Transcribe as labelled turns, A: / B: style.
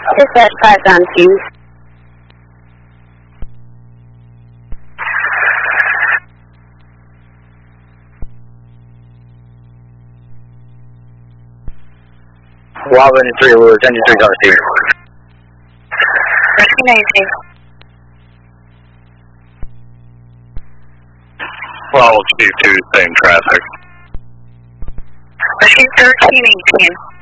A: Dispatch 5 on Hughes.
B: Robin 3, we're 10-3 on receiver.
A: 1318.
C: Well, Chief 2, same traffic.
A: Machine 1318.